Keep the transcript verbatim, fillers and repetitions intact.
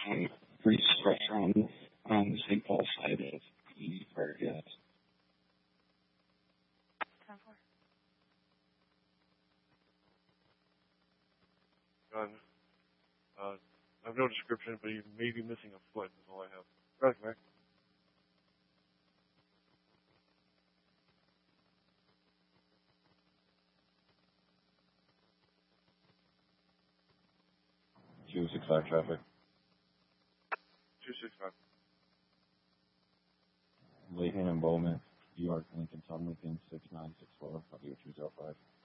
um, pretty structure on, on the Saint Paul side of the park, yes. Gun. Uh, I have no description, but he may be missing a foot, is all I have. Right, Mac. two six five traffic. two six five. Layton and Bowman, York, Lincoln, Tom Lincoln, six nine six four, W two zero five.